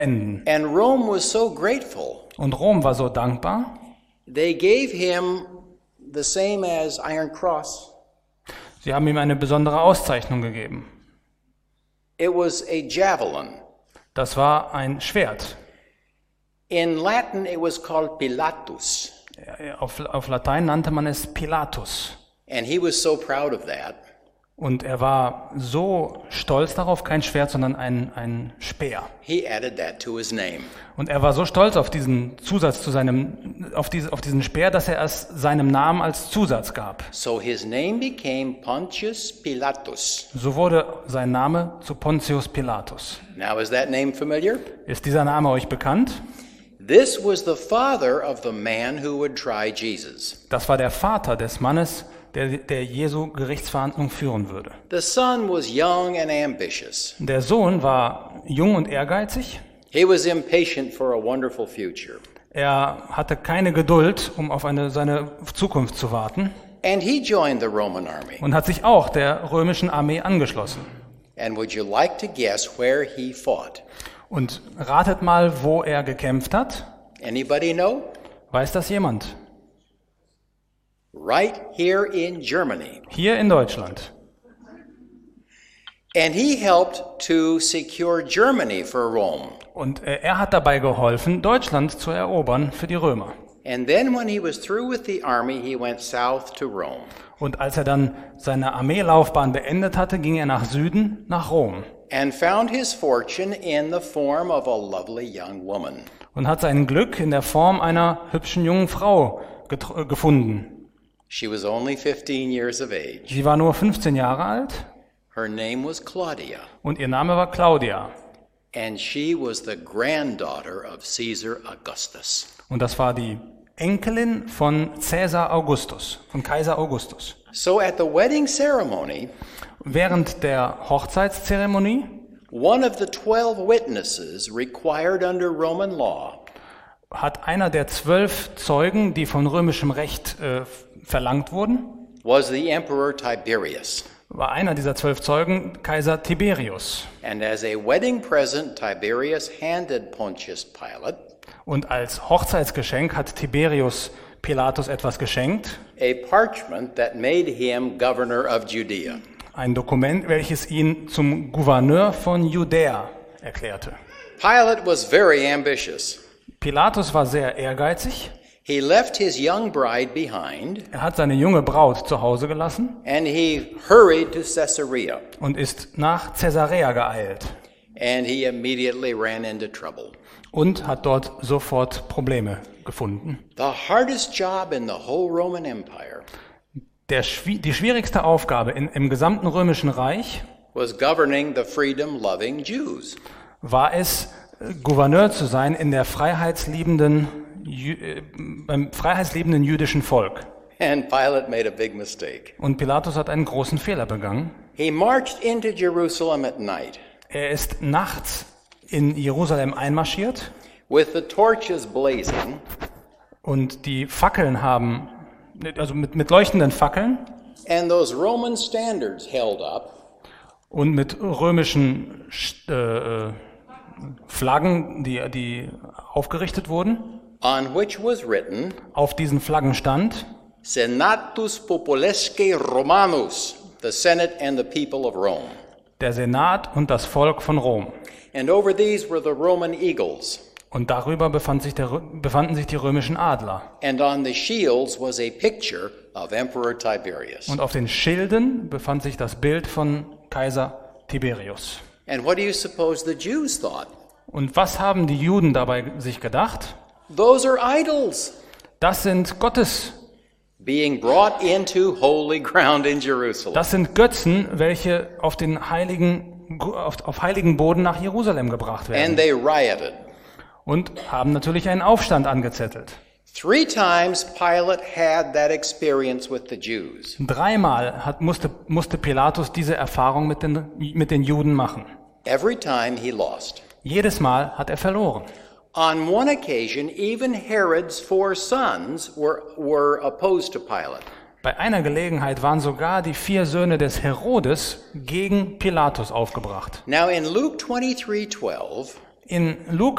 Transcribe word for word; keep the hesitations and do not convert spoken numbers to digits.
enden. And Rome was so grateful. Und Rom war so dankbar. They gave him the same as Iron Cross. Sie haben ihm eine besondere Auszeichnung gegeben. It was a javelin. Das war ein Schwert. In Latin it was called Pilatus. Auf, auf Latein nannte man es Pilatus. And he was so proud of that. Und er war so stolz darauf, kein Schwert, sondern ein, ein Speer. He added that to his name. Und er war so stolz auf diesen Zusatz zu seinem, auf, diese, auf diesen Speer, dass er es seinem Namen als Zusatz gab. So his name became Pontius Pilatus. So wurde sein Name zu Pontius Pilatus. Now is that name familiar? Ist dieser Name euch bekannt? This was the father of the man who would try Jesus. Das war der Vater des Mannes, der, der Jesu Gerichtsverhandlung führen würde. The son was young and ambitious. Der Sohn war jung und ehrgeizig. He was impatient for a wonderful future. Er hatte keine Geduld, um auf eine, seine Zukunft zu warten. And he joined the Roman army. Und hat sich auch der römischen Armee angeschlossen. And would you like to guess where he fought? Und ratet mal, wo er gekämpft hat. Anybody know? Weiß das jemand? Right here in Germany. Hier in Deutschland. And he helped to secure Germany for Rome. Und er hat dabei geholfen, Deutschland zu erobern für die Römer. And then when he was through with the army, he went south to Rome. Und als er dann seine Armeelaufbahn beendet hatte, ging er nach Süden, nach Rom. And found his fortune in the form of a lovely young woman. Und hat sein Glück in der Form einer hübschen jungen Frau getr- gefunden. She was only fifteen years of age. Sie war nur fünfzehn Jahre alt. Her name was Claudia. Und ihr Name war Claudia. And she was the granddaughter of Caesar Augustus. Und das war die Enkelin von Caesar Augustus, von Kaiser Augustus. So at the wedding ceremony, während der Hochzeitszeremonie, one of the twelve witnesses required under Roman law, hat einer der zwölf Zeugen, die von römischem Recht äh, verlangt wurden, was the Emperor Tiberius. war einer dieser zwölf Zeugen Kaiser Tiberius. And as a wedding present, Tiberius handed Pontius Pilate Und als Hochzeitsgeschenk hat Tiberius Pilatus etwas geschenkt, a parchment that made him governor of Judea. ein Dokument, welches ihn zum Gouverneur von Judäa erklärte. Pilate was very ambitious. Pilatus war sehr ehrgeizig. He left his young bride behind, Er hat seine junge Braut zu Hause gelassen and he hurried to Caesarea, und ist nach Caesarea geeilt and he immediately ran into trouble. und hat dort sofort Probleme gefunden. The hardest job in the whole Roman Empire Der, die schwierigste Aufgabe in, im gesamten römischen Reich was governing the freedom-loving Jews. war es, Gouverneur zu sein in der freiheitsliebenden, äh, beim freiheitsliebenden jüdischen Volk. And Pilate made a big mistake. Und Pilatus hat einen großen Fehler begangen. He marched into Jerusalem at night Er ist nachts in Jerusalem einmarschiert with the torches blazing, und die Fackeln haben, also mit, mit leuchtenden Fackeln and those Roman standards held up, und mit römischen äh, Flaggen, die, die aufgerichtet wurden. on which was written, Auf diesen Flaggen stand Senatus Populesque Romanus, the Senate and the people of Rome. der Senat und das Volk von Rom. And over these were the Roman eagles, Und darüber befand sich der, befanden sich die römischen Adler. and on the shields was a picture of Emperor Tiberius. Und auf den Schilden befand sich das Bild von Kaiser Tiberius. And what do you suppose the Jews thought? Und was haben die Juden dabei sich gedacht? Those are idols Das sind Gottes, being brought into holy ground in Jerusalem. das sind Götzen, welche auf den heiligen, auf, auf heiligen Boden nach Jerusalem gebracht And werden. they rioted. Und haben natürlich einen Aufstand angezettelt. Three times Pilate had that experience with the Jews. Dreimal hat, musste, musste Pilatus diese Erfahrung mit den, mit den Juden machen. Every time he lost. Jedes Mal hat er verloren. On one occasion, even Herod's four sons were, were opposed to Pilate. Bei einer Gelegenheit waren sogar die vier Söhne des Herodes gegen Pilatus aufgebracht. Now in Luke twenty-three twelve, In Lukas